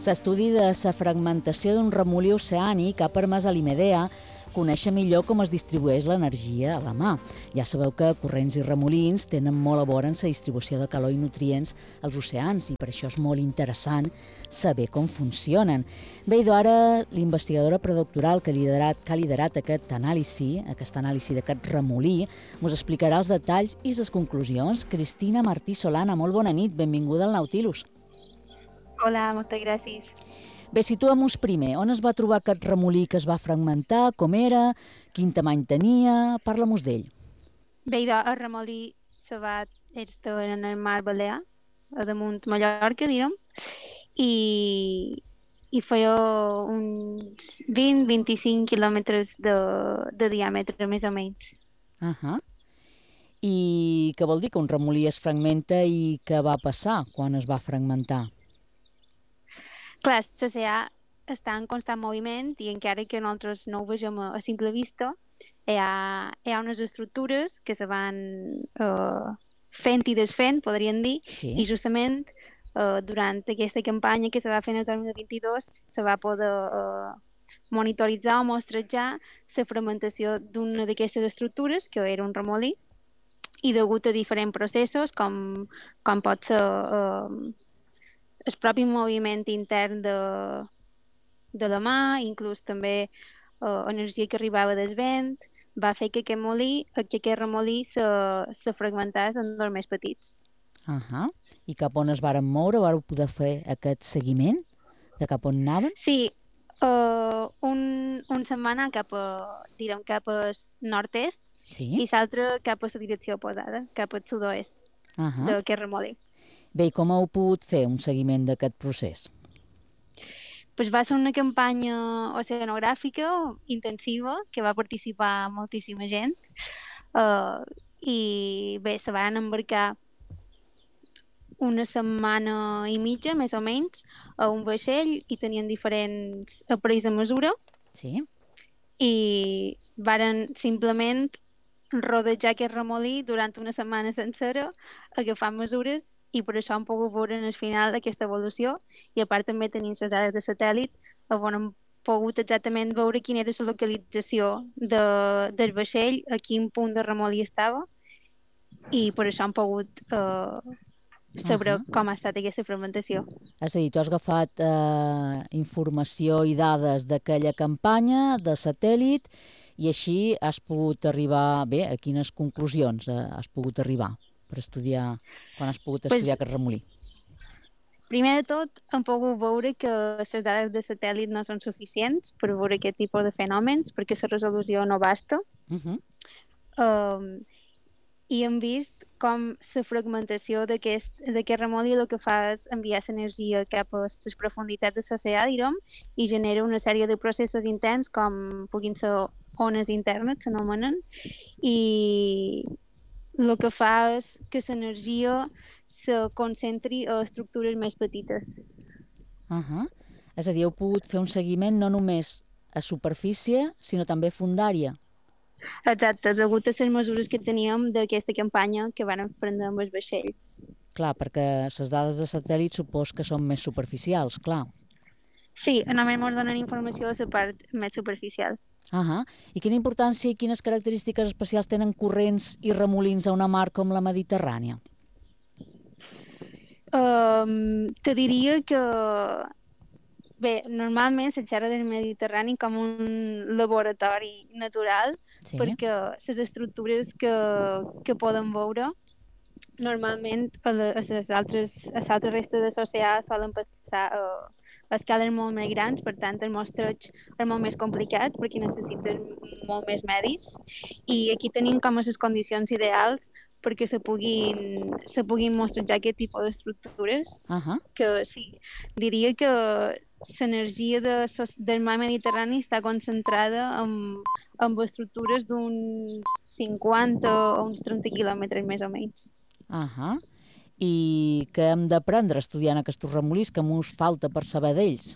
L'estudi de la fragmentació d'un remolí oceànic ha permès a l'IMEDEA conèixer millor com es distribueix l'energia a la mà. Ja sabeu que corrents i remolins tenen molt a veure en la distribució de calor i nutrients als oceans i per això és molt interessant saber com funcionen. Bé, ara l'investigadora predoctoral que ha liderat aquesta anàlisi d'aquest remolí, us explicarà els detalls i les conclusions. Cristina Martí Solana, molt bona nit, benvinguda al Nautilus. Hola, moltes gràcies. Bé, situem-nos primer. On es va trobar aquest remolí que es va fragmentar? Com era? Quin tamany tenia? Parla-nos d'ell. Bé, el remolí estava en el mar Balear, a damunt Mallorca, diguem, i feia uns 20-25 quilòmetres de diàmetre, més o menys. I què vol dir que un remolí es fragmenta i què va passar quan es va fragmentar? Clar, l'oceà està en constant moviment i encara que nosaltres no ho vegem a simple vista, hi ha unes estructures que se van fent i desfent, podríem dir, Sí. i justament durant aquesta campanya que se va fer en el 2022 se va poder monitoritzar o mostrejar la fragmentació d'una d'aquestes estructures, que era un remolí, i degut a diferents processos, com pot ser el propi moviment intern de la mà, inclús també energia que arribava del vent, va fer que aquest remolí se fragmentés en dos més petits. I cap on es varen moure? Vareu poder fer aquest seguiment de cap on anaven? Sí, un setmana cap al nord-est, Sí. i l'altre cap a la direcció oposada, cap al sud-oest d'aquest remolí. Bé, i com heu pogut fer un seguiment d'aquest procés? Pues va ser una campanya oceanogràfica intensiva que va participar moltíssima gent i bé, se van embarcar una setmana i mitja, més o menys, a un vaixell i tenien diferents aparells de mesura. Sí. I varen simplement rodejar aquest remolí durant una setmana sencera, agafant mesures, i per això hem pogut veure en el final aquesta evolució, i a part també tenim les dades de satèl·lit on hem pogut exactament veure quina era la localització del vaixell, a quin punt de remolí estava, i per això hem pogut saber com ha estat aquesta fragmentació. És a dir, tu has agafat informació i dades d'aquella campanya, de satèl·lit, i així has pogut arribar, bé, a quines conclusions has pogut arribar per estudiar, quan has pogut estudiar aquest remolí? Primer de tot, hem pogut veure que les dades de satèl·lit no són suficients per veure aquest tipus de fenòmens, perquè la resolució no basta. I hem vist com la fragmentació d'aquest remolí el que fa és enviar l'energia cap a les profunditats de l'oceà, direm, i genera una sèrie de processos interns com puguin ser ones internes, s'anomenen, i el que fa és que l'energia se concentri a estructures més petites. És a dir, heu pogut fer un seguiment no només a superfície, sinó també fundària. Exacte, degut a les mesures que teníem d'aquesta campanya que van prendre amb el vaixell. Clar, perquè les dades de satèl·lit supos que són més superficials, clar. Sí, només ens donen informació a la part més superficial. I quina importància i quines característiques especials tenen corrents i remolins a una mar com la Mediterrània? Te diria que bé, normalment se xerra del Mediterrani com un laboratori natural, sí, perquè les estructures que podem veure normalment a l'altra resta de l'oceà solen passar a escales molt més grans, per tant el mostreig és molt més complicat perquè necessites molt més medis, i aquí tenim com a les condicions ideals perquè se puguin mostrejar aquest tipus d'estructures, que sí, diria que l'energia del mar Mediterrani està concentrada en estructures d'uns 50 o uns 30 quilòmetres més o menys. I què hem d'aprendre estudiant aquests remolins? Què ens falta per saber d'ells?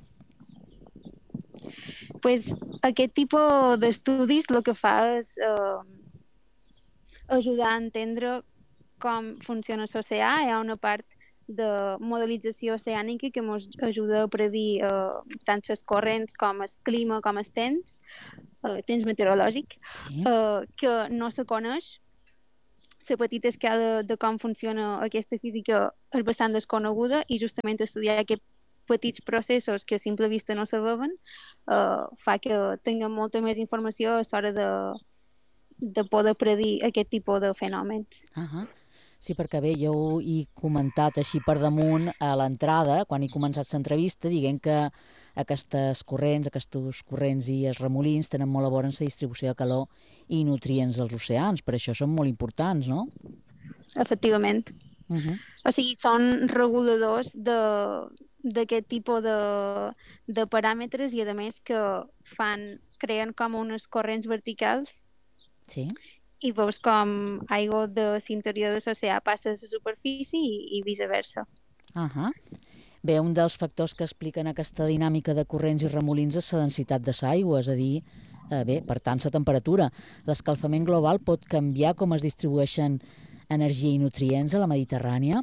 Pues aquest tipus d'estudis el que fa és ajudar a entendre com funciona l'oceà. Hi ha una part de modelització oceànica que ens ajuda a predir tant les corrents com el clima, com el temps meteorològic, que no se coneix. La petita escala de com funciona aquesta física és bastant desconeguda i justament estudiar aquests petits processos que a simple vista no se veuen fa que tinguem molta més informació a l'hora de poder predir aquest tipus de fenòmens. Sí, perquè bé, jo he comentat així per damunt a l'entrada, quan he començat l'entrevista, dient que aquests corrents i els remolins tenen molt a veure amb la distribució de calor i nutrients dels oceans, per això són molt importants, no? Efectivament. O sigui, són reguladors d'aquest tipus de paràmetres i, a més, que creen com unes corrents verticals. Sí. I veus com aigua de l'interior de l'oceà passa a la superfície i viceversa. Bé, un dels factors que expliquen aquesta dinàmica de corrents i remolins és la densitat de l'aigua, és a dir, per tant, la temperatura. L'escalfament global pot canviar com es distribueixen energia i nutrients a la Mediterrània?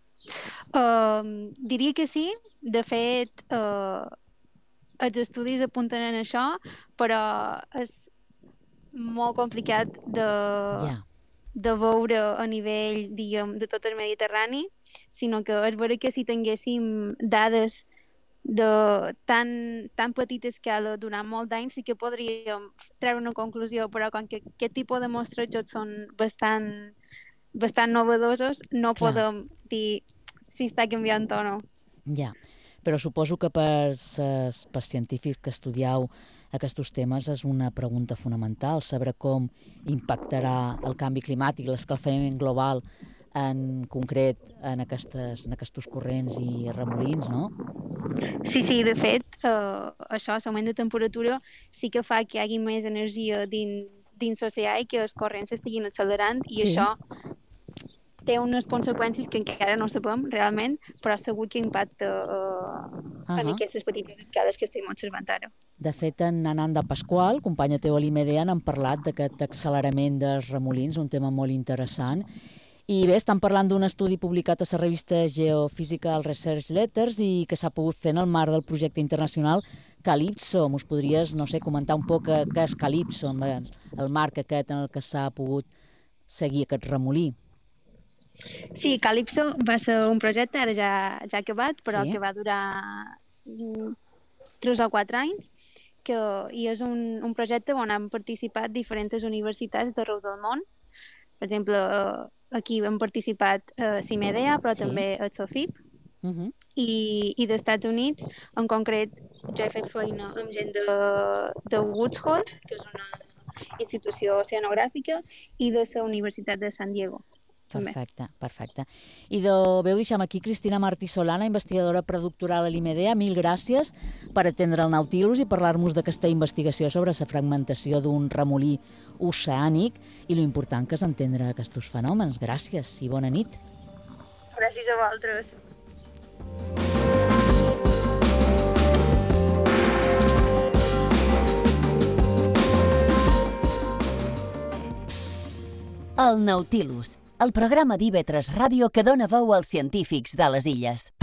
Diria que sí. De fet, els estudis apunten en això, però és molt complicat de veure a nivell, diguem, de tot el Mediterrani, sinó que és vera que si tinguéssim dades de tan petita escala durant molt d'anys sí que podríem treure una conclusió, però com que aquest tipus de mostratges són bastant novedosos, no podem dir si està canviant o no. Ja, però suposo que per científics que estudieu aquests temes és una pregunta fonamental, saber com impactarà el canvi climàtic, l'escalfament global en concret en aquests corrents i remolins, no? Sí, de fet, això, l'augment de temperatura, sí que fa que hi hagi més energia dins l'oceà i que els corrents estiguin accelerant i això té unes conseqüències que encara no sabem realment, però segur que impacta en aquestes petites escales que estem observant ara. De fet, en Ananda Pasqual, companya teva a l'IMEDEA, n'han parlat d'aquest accelerament dels remolins, un tema molt interessant. I bé, estan parlant d'un estudi publicat a la revista Geophysical Research Letters i que s'ha pogut fer en el marc del projecte internacional Calypso. Us podries, comentar un poc què és Calypso, el marc aquest en el que s'ha pogut seguir aquest remolí? Sí, Calypso va ser un projecte, ara ja ha acabat, però que va durar 3 o 4 anys, i és un projecte on han participat diferents universitats d'arreu del món. Per exemple, aquí han participat CIMEDEA, però també el SOFIP, i dels Estats Units, en concret, jo he fet feina amb gent de Woods Hole, que és una institució oceanogràfica, i de la Universitat de San Diego. Perfecte. I veu deixem aquí Cristina Martí Solana, investigadora predoctoral a l'IMEDEA. Mil gràcies per atendre el Nautilus i parlar-nos d'aquesta investigació sobre la fragmentació d'un remolí oceànic i lo important que és entendre aquests fenòmens. Gràcies i bona nit. Gràcies a vosaltres. El Nautilus, el programa d'IV3 Ràdio que dona veu als científics de les illes.